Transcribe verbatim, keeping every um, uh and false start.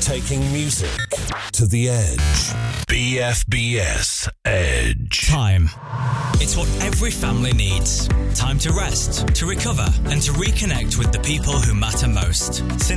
Taking music to the edge. B F B S Edge. Time. It's what every family needs. Time to rest, to recover, and to reconnect with the people who matter most. Since